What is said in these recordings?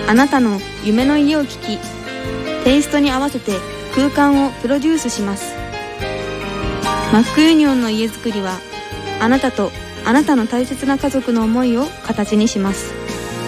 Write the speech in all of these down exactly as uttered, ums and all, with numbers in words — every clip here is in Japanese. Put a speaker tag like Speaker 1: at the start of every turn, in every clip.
Speaker 1: あなたの夢の家を聞き、テイストに合わせて空間をプロデュースします。マックユニオンの家づくりは、あなたとあなたの大切な家族の思いを形にします。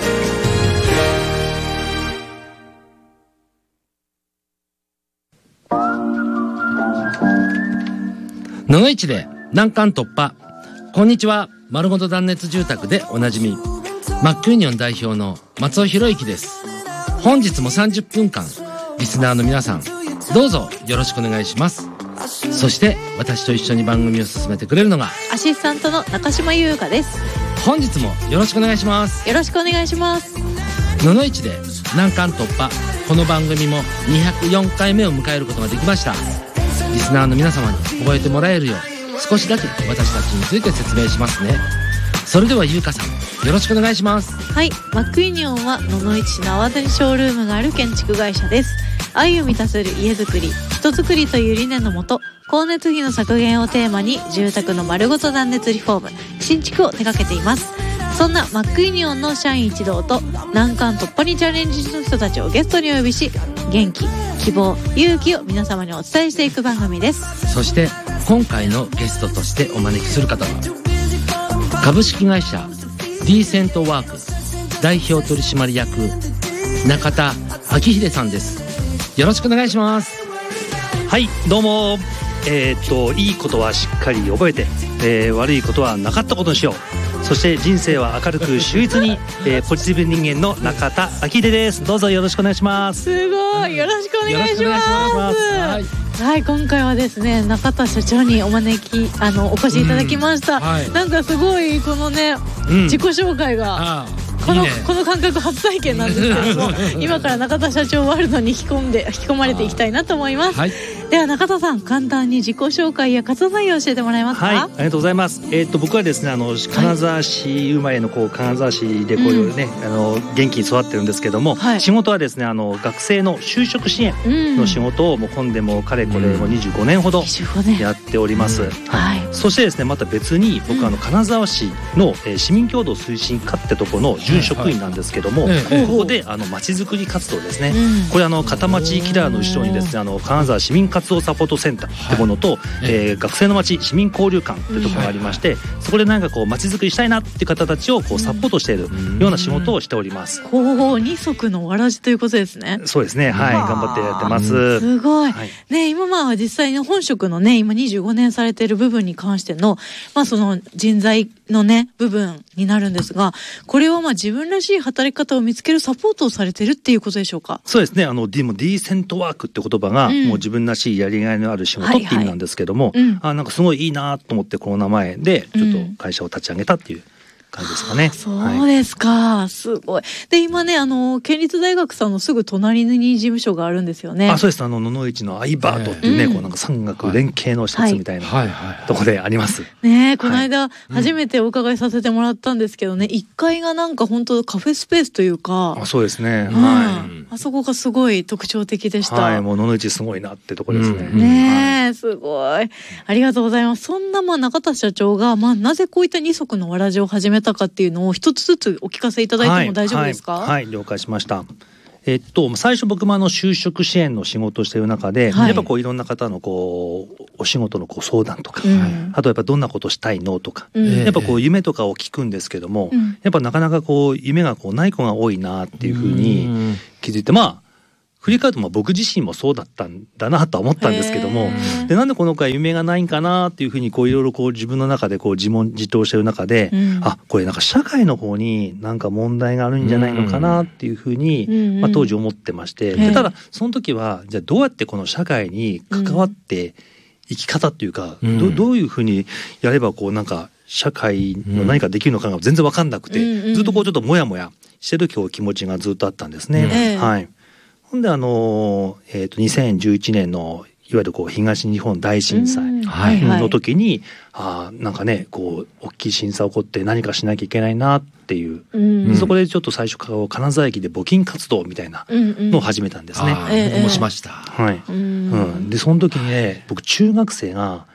Speaker 2: ののいちで難関突破。こんにちは。丸ごと断熱住宅でおなじみマックユニオン代表の松尾博之です。本日もさんじゅっぷんかんリスナーの皆さんどうぞよろしくお願いします。そして私と一緒に番組を進めてくれるのが
Speaker 3: アシスタントの中島優香です。
Speaker 2: 本日もよろしくお願いします。
Speaker 3: よろしくお願いします。
Speaker 2: ののいちで難関突破。この番組もにひゃくよんかいめを迎えることができました。リスナーの皆様に覚えてもらえるよう少しだけ私たちについて説明しますね。それでは優香さんよろしくお願いします。
Speaker 3: はい、マックユニオンは野々市市の泡谷ショールームがある建築会社です。愛を満たせる家づくり、人づくりという理念のもと、光熱費の削減をテーマに住宅の丸ごと断熱リフォーム、新築を手掛けています。そんなマックユニオンの社員一同と難関突破にチャレンジの人たちをゲストにお呼びし、元気、希望、勇気を皆様にお伝えしていく番組です。
Speaker 2: そして今回のゲストとしてお招きする方は株式会社ディーセントワーク代表取締役中田明秀さんです。よろしくお願いします。
Speaker 4: はい、どうも。えー、っといいことはしっかり覚えて、えー、悪いことはなかったことにしよう。そして人生は明るく秀逸に、えー、ポジティブ人間の中田明秀です。どうぞよろしくお願いします。
Speaker 3: すごい、よろしくお願いします。
Speaker 4: はい、
Speaker 3: はい、今回はですね中田社長にお招きあのお越しいただきました、うん、はい、なんかすごいこのね、うん、自己紹介がこの、いいね、この感覚初体験なんですけども今から中田社長ワールドに引き込んで引き込まれていきたいなと思います。はい、では中田さん、簡単に自己紹介や活動内容を教えてもらえますか。
Speaker 4: はい、ありがとうございます。えー、っと僕はですねあの金沢市生まれのこう金沢市でこういうね、うん、あの元気に育ってるんですけども、はい、仕事はですねあの学生の就職支援の仕事をもう今でもかれこれもうにじゅうごねんほどやっております。うん、はい、そしてですねまた別に僕はあの金沢市の、えー、市民共同推進課ってとこの準職員なんですけども、はいはい、ここであの町づくり活動ですね、うん、これあの片町キラーの後ろにですねあの金沢市民活動サポートセンターってものと、はい、えー、学生の町市民交流館っていうところがありまして、うん、そこでなんかこう町づくりしたいなっていう方たちをこうサポートしているような仕事をしております。
Speaker 3: ほう、二足のわらじということですね。
Speaker 4: そうですね、はい、頑張ってやってます。
Speaker 3: すごい、はい、ね、今まあ実際の本職のね今にじゅうごねんされている部分に関してのまあその人材のね部分になるんですが、これはまあ自分らしい働き方を見つけるサポートをされてるっていうことでしょうか。
Speaker 4: そうですね、あの D もディーセントワークって言葉が、うん、もう自分らしいやりがいのある仕事って意味なんですけども、はいはい、うん、あなんかすごいいいなと思ってこの名前でちょっと会社を立ち上げたっていう感じですかね。
Speaker 3: そうですか、はい、すごい。で今ねあの県立大学さんのすぐ隣に事務所があるんですよね。
Speaker 4: あ、そうです。あの野々市のアイバートっていうね、うん、こうなんか産学連携の施設みたいなところであります。
Speaker 3: ね、この間初めてお伺いさせてもらったんですけどね、いっかいがなんか本当カフェスペースというか。
Speaker 4: あ、そうですね、
Speaker 3: うん、はい、あそこがすごい特徴的でした。
Speaker 4: はい、もう野々市すごいなってところですね。
Speaker 3: うん、ね、はい、すごいありがとうございます。そんなまあ中田社長がまあなぜこういった二足のわらじを始めたかっていうのを一つずつお聞かせいただいても大丈夫ですか。
Speaker 4: はい、はいはい、了解しました。えっと、最初僕もあの就職支援の仕事をしている中で、はい、やっぱこういろんな方のこうお仕事のこう相談とか、うん、あとやっぱどんなことしたいのとか、うん、やっぱこう夢とかを聞くんですけども、うん、やっぱなかなかこう夢がこうない子が多いなっていうふうに気づいて、まあ振り返るとまあ僕自身もそうだったんだなとは思ったんですけども、でなんでこの子は夢がないんかなっていうふうにこういろいろこう自分の中でこう自問自答してる中で、うん、あこれなんか社会の方になんか問題があるんじゃないのかなっていうふうに、うんまあ、当時思ってまして、でただその時はじゃあどうやってこの社会に関わって生き方っていうか、うん、ど, どういうふうにやればこうなんか社会の何かできるのかが全然分かんなくて、うん、ずっとこうちょっとモヤモヤしてる今日気持ちがずっとあったんですね。うん、はい。ほんであの、えー、とにせんじゅういちねんのいわゆるこう東日本大震災の時に、うんはいはい、あなんかねこう大きい震災起こって何かしなきゃいけないなっていう、うん、そこでちょっと最初から金沢駅で募金活動みたいなのを始めたんですね。
Speaker 2: うんうん、僕もしました。
Speaker 4: はい。うん、でその時にね僕中学生が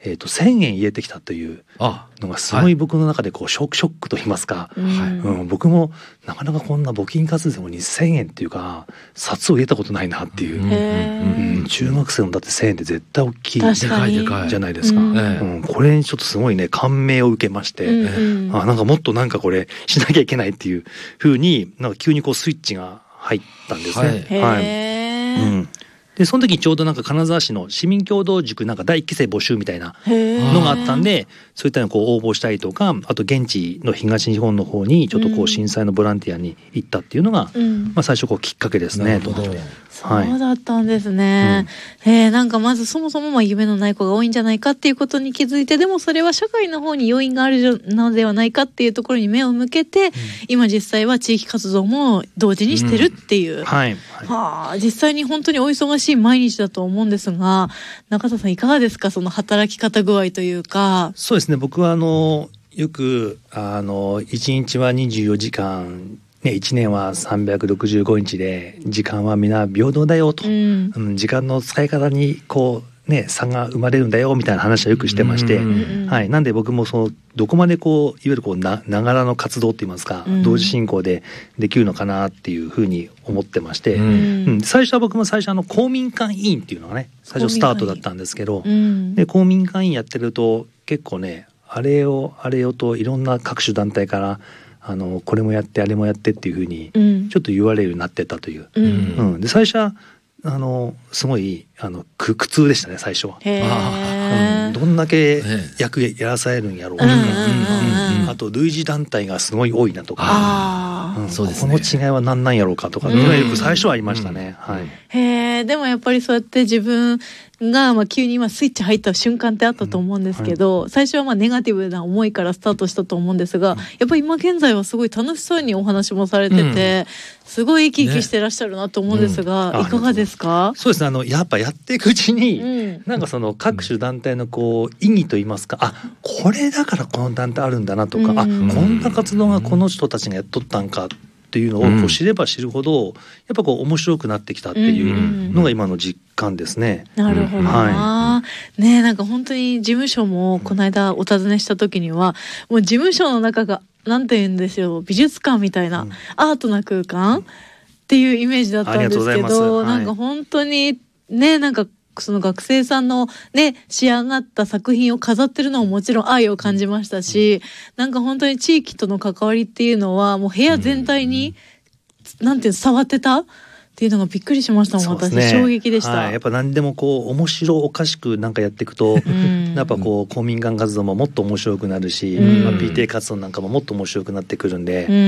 Speaker 4: えー、とせんえん入れてきたというのがすごい僕の中でこうショックショックと言いますか、はいうん、僕もなかなかこんな募金活動にせんえんっていうか札を入れたことないなっていう、うんうん、中学生のだってせんえんって絶対大きいじゃないですか、うんうん、これにちょっとすごいね感銘を受けまして、うんうん、あなんかもっとなんかこれしなきゃいけないっていう風になんか急にこうスイッチが入ったんですね。はい、はいうんでその時ちょうどなんか金沢市の市民共同塾なんかだいいっきせい募集みたいなのがあったんでそういったのをこう応募したりとかあと現地の東日本の方にちょっとこう震災のボランティアに行ったっていうのが、うんまあ、最初こうきっかけですね。
Speaker 3: なるほどそうだったんですね、うんえー、なんかまずそもそもまあ夢のない子が多いんじゃないかっていうことに気づいてでもそれは社会の方に要因があるのではないかっていうところに目を向けて、うん、今実際は地域活動も同時にしてるっていう、うんはいはいはあ、実際に本当にお忙しい毎日だと思うんですが中田さんいかがですかその働き方具合というか。
Speaker 4: そうですね僕はあのよくあのいちにちはにじゅうよじかんね、いちねんはさんびゃくろくじゅうごにちで時間は皆平等だよと、うんうん、時間の使い方にこうね差が生まれるんだよみたいな話はよくしてまして、うんうんはい、なんで僕もそのどこまでこういわゆるこうなながらの活動って言いますか、うん、同時進行でできるのかなっていうふうに思ってまして、うんうん、最初は僕も最初あの公民館委員っていうのがね最初スタートだったんですけど、うん、で公民館委員やってると結構ねあれよあれよといろんな各種団体からあのこれもやってあれもやってっていうふうにちょっと言われるようになってたという、うんうん、で最初はあのすごいあの苦痛でしたね最初は。あ、うん、どんだけ役やらされるんやろうとか、うん、あと類似団体がすごい多いなとか、あ、うん、そうですね、この違いは何なんやろうかとかっていうのがよく最初はありましたね、うんはい、
Speaker 3: へーでもやっぱりそうやって自分がまあ急に今スイッチ入った瞬間ってあったと思うんですけど、うんはい、最初はまあネガティブな思いからスタートしたと思うんですが、うん、やっぱり今現在はすごい楽しそうにお話もされてて、うん、すごい生き生きしてらっしゃるなと思うんですが、ねうん、いかがですか？
Speaker 4: そうですねあのやっぱやっていくうちに、うん、なんかその各種団体のこう意義といいますかあこれだからこの団体あるんだなとか、うん、あこんな活動がこの人たちがやっとったんかっていうのをこう知れば知るほど、うん、やっぱこう面白くなってきたっていうのが今の実感ですね。
Speaker 3: なるほどな、はい、ねえなんか本当に事務所もこの間お尋ねした時にはもう事務所の中がなんて言うんですよ美術館みたいな、うん、アートな空間っていうイメージだったんですけど、はい、なんか本当にねなんかその学生さんのね仕上がった作品を飾ってるのももちろん愛を感じましたし、うん、なんか本当に地域との関わりっていうのはもう部屋全体に、うん、なんていう触ってたっていうのがびっくりしましたもん、私、ね、衝撃でした、
Speaker 4: はい、やっぱ何でもこう面白おかしくなんかやっていくと、うん、やっぱこう公民館活動ももっと面白くなるし、うんまあ、ピーティー 活動なんかももっと面白くなってくるんで、うんうん、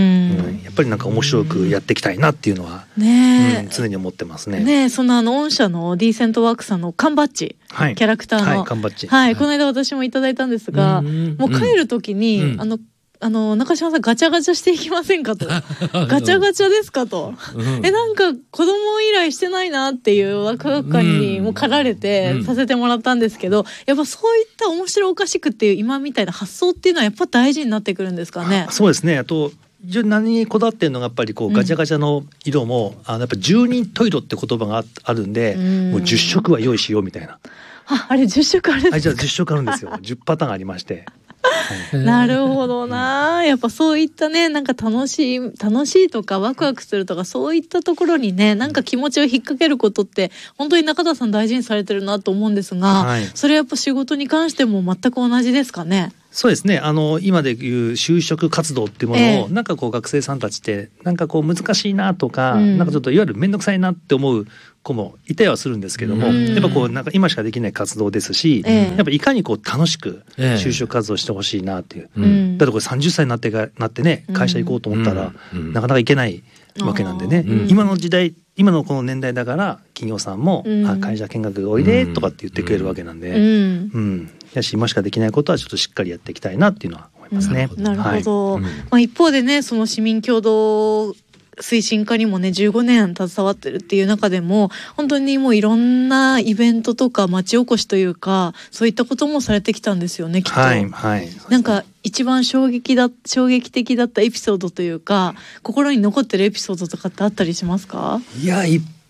Speaker 4: やっぱりなんか面白くやっていきたいなっていうのは、ねうん、常に思ってますね。
Speaker 3: ねそのあの御社のディーセントワークさんの缶バッジ、はい、キャラクターの、
Speaker 4: はい、缶バッジ、
Speaker 3: はい、この間私もいただいたんですが、もう帰る時に、うん、あのあの中島さんガチャガチャしていきませんかとガチャガチャですかと、うん、えなんか子供以来してないなっていうワクワク感にも駆られてさせてもらったんですけど、うん、やっぱそういった面白おかしくっていう今みたいな発想っていうのはやっぱ大事になってくるんですかね。
Speaker 4: そうですね。あと非常に何にこだわってるのがやっぱりこうガチャガチャの色も、うん、あのやっぱ十人十色って言葉があるんで、うん、もうじゅっしょくは用意しようみたいな。
Speaker 3: あ、あれじゅっしょくあるんですか？
Speaker 4: あ、じゃあじゅっしょくあるんですよ。じゅっパターンありまして。
Speaker 3: はい、なるほどな。やっぱそういったねなんか楽しい楽しいとかワクワクするとかそういったところにねなんか気持ちを引っ掛けることって本当に中田さん大事にされてるなと思うんですが、はい、それやっぱ仕事に関しても全く同じですかね。
Speaker 4: そうですね。あの今でいう就職活動っていうものを、えー、なんかこう学生さんたちってなんかこう難しいなとか、うん、なんかちょっといわゆる面倒くさいなって思う子もいたりはするんですけども、うん、やっぱこうなんか今しかできない活動ですし、えー、やっぱいかにこう楽しく就職活動してほしいなっていう、えー、だってこれさんじゅっさいになってがなってね会社行こうと思ったら、うん、なかなか行けないわけなんでね、うん、今の時代今のこの年代だから企業さんも、うん、あ会社見学おいでとかって言ってくれるわけなんで、うんうん、やし今しかできないことはちょっとしっかりやっていきたいなっていうのは思いますね。
Speaker 3: なるほど、はいうんまあ、一方でねその市民共同推進課にもねじゅうごねん携わってるっていう中でも本当にもういろんなイベントとか町おこしというかそういったこともされてきたんですよねきっと、
Speaker 4: はいはい、
Speaker 3: なんか一番衝撃だ衝撃的だったエピソードというか心に残ってるエピソードとかってあったりしますか？
Speaker 4: いやいっ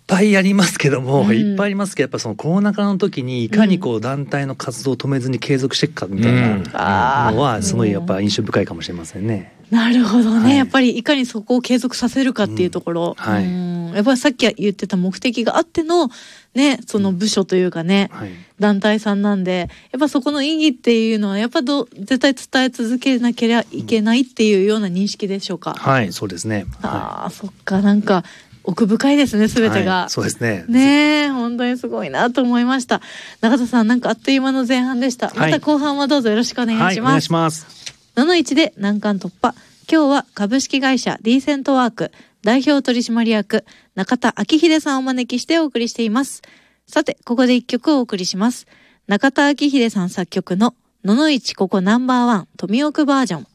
Speaker 4: ぱいありますけども、
Speaker 3: うん、
Speaker 4: いっぱいありますけど、やっぱそのコロナ禍の時にいかにこう団体の活動を止めずに継続していくかみたいなのはすごいやっぱ印象深いかもしれませんね。
Speaker 3: なるほどね、はい、やっぱりいかにそこを継続させるかっていうところ、うんはい、うんやっぱりさっき言ってた目的があってのね、その部署というかね、うんはい、団体さんなんで、やっぱそこの意義っていうのはやっぱど絶対伝え続けなければいけないっていうような認識でしょうか。
Speaker 4: うん、はい、そうですね。
Speaker 3: ああ、そっか、なんか奥深いですね、すべてが、
Speaker 4: はい、そうですね。
Speaker 3: ねえ、本当にすごいなと思いました。中田さん、なんかあっという間の前半でした。また後半はどうぞよろしくお願いします。はい、お願いします。なのいちで難関突破。今日は株式会社ディーセントワーク代表取締役中田昭秀さんをお招きしてお送りしています。さて、ここで一曲お送りします。中田昭秀さん作曲のののいちここナンバーワン富奥バージョン。